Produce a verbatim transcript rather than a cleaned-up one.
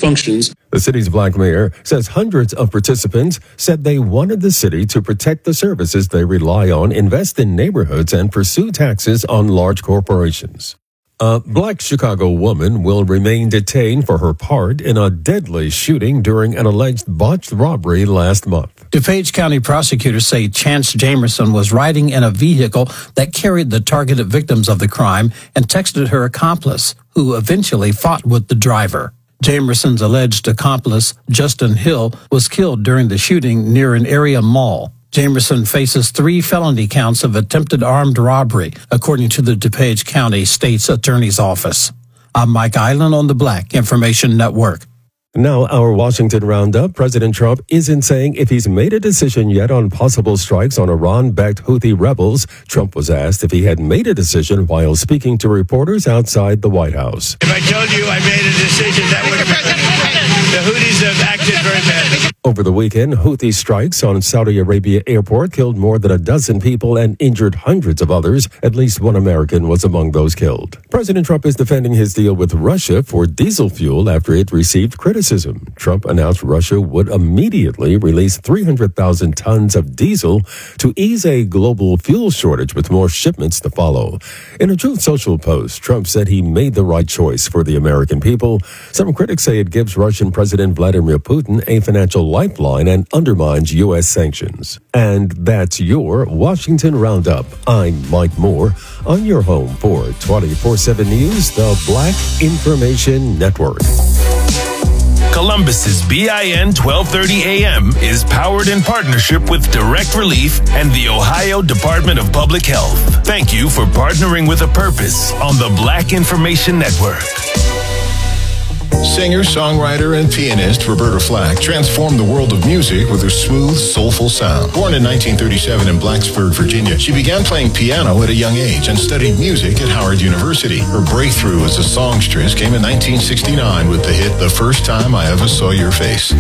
functions. The city's black mayor says hundreds of participants said they wanted the city to protect the services they rely on, invest in neighborhoods, and pursue taxes on large corporations. A black Chicago woman will remain detained for her part in a deadly shooting during an alleged botched robbery last month. DuPage County prosecutors say Chance Jamerson was riding in a vehicle that carried the targeted victims of the crime and texted her accomplice, who eventually fought with the driver. Jamerson's alleged accomplice, Justin Hill, was killed during the shooting near an area mall. Jamerson faces three felony counts of attempted armed robbery, according to the DuPage County State's Attorney's Office. I'm Mike Island on the Black Information Network. Now, our Washington Roundup. President Trump isn't saying if he's made a decision yet on possible strikes on Iran-backed Houthi rebels. Trump was asked if he had made a decision while speaking to reporters outside the White House. If I told you I made a decision, that would the Houthis have acted very badly. Over the weekend, Houthi strikes on Saudi Arabia airport killed more than a dozen people and injured hundreds of others. At least one American was among those killed. President Trump is defending his deal with Russia for diesel fuel after it received criticism. Trump announced Russia would immediately release three hundred thousand tons of diesel to ease a global fuel shortage, with more shipments to follow. In a Truth Social post, Trump said he made the right choice for the American people. Some critics say it gives Russian President Vladimir Putin a financial lifeline and undermines U S sanctions. And that's your Washington Roundup. I'm Mike Moore on your home for twenty-four seven News, the Black Information Network. Columbus's B I N twelve thirty A M is powered in partnership with Direct Relief and the Ohio Department of Public Health. Thank you for partnering with a purpose on the Black Information Network. Singer, songwriter, and pianist Roberta Flack transformed the world of music with her smooth, soulful sound. Born in nineteen thirty-seven in Blacksburg, Virginia, she began playing piano at a young age and studied music at Howard University. Her breakthrough as a songstress came in nineteen sixty-nine with the hit The First Time I Ever Saw Your Face.